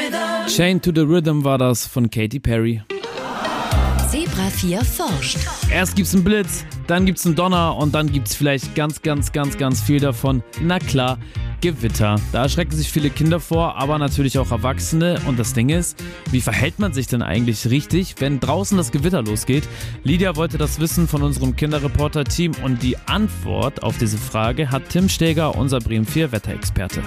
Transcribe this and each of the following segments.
Chained to the Rhythm war das von Katy Perry. Zebra 4 forscht. Erst gibt's einen Blitz, dann gibt's einen Donner und dann gibt's vielleicht ganz viel davon. Na klar, Gewitter. Da erschrecken sich viele Kinder vor, aber natürlich auch Erwachsene. Und das Ding ist, wie verhält man sich denn eigentlich richtig, wenn draußen das Gewitter losgeht? Lydia wollte das wissen von unserem Kinderreporter-Team und die Antwort auf diese Frage hat Tim Steger, unser Bremen 4 Wetterexperte.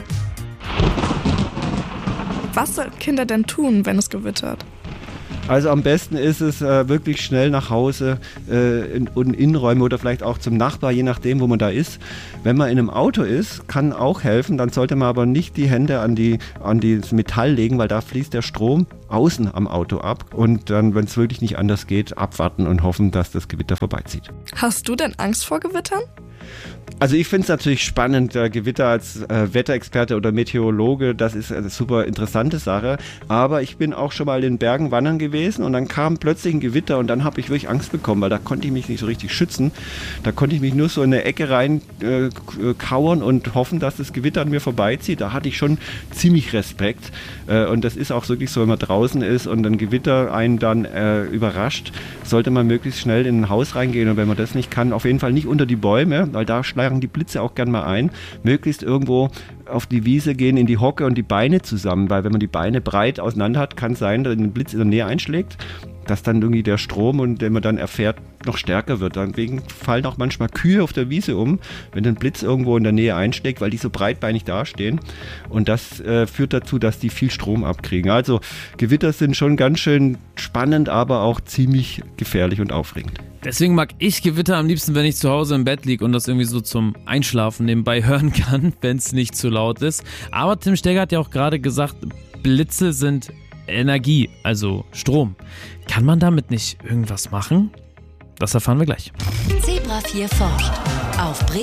Was sollten Kinder denn tun, wenn es gewittert? Also am besten ist es wirklich schnell nach Hause in Innenräume oder vielleicht auch zum Nachbar, je nachdem, wo man da ist. Wenn man in einem Auto ist, kann auch helfen, dann sollte man aber nicht die Hände an das Metall legen, weil da fließt der Strom außen am Auto ab. Und dann, wenn es wirklich nicht anders geht, abwarten und hoffen, dass das Gewitter vorbeizieht. Hast du denn Angst vor Gewittern? Also ich finde es natürlich spannend, Gewitter als Wetterexperte oder Meteorologe, das ist eine super interessante Sache, aber ich bin auch schon mal in den Bergen wandern gewesen und dann kam plötzlich ein Gewitter und dann habe ich wirklich Angst bekommen, weil da konnte ich mich nicht so richtig schützen, da konnte ich mich nur so in eine Ecke rein kauern und hoffen, dass das Gewitter an mir vorbeizieht, da hatte ich schon ziemlich Respekt und das ist auch wirklich so, wenn man draußen ist und ein Gewitter einen dann überrascht, sollte man möglichst schnell in ein Haus reingehen und wenn man das nicht kann, auf jeden Fall nicht unter die Bäume, weil da schlagen die Blitze auch gern mal ein. Möglichst irgendwo auf die Wiese gehen, in die Hocke und die Beine zusammen, weil wenn man die Beine breit auseinander hat, kann es sein, dass ein Blitz in der Nähe einschlägt, dass dann irgendwie der Strom, und den man dann erfährt, noch stärker wird. Deswegen fallen auch manchmal Kühe auf der Wiese um, wenn ein Blitz irgendwo in der Nähe einschlägt, weil die so breitbeinig dastehen. Und das führt dazu, dass die viel Strom abkriegen. Also Gewitter sind schon ganz schön spannend, aber auch ziemlich gefährlich und aufregend. Deswegen mag ich Gewitter am liebsten, wenn ich zu Hause im Bett liege und das irgendwie so zum Einschlafen nebenbei hören kann, wenn es nicht zu laut ist. Aber Tim Steger hat ja auch gerade gesagt, Blitze sind Energie, also Strom. Kann man damit nicht irgendwas machen? Das erfahren wir gleich. Zebra 4 forscht. Auf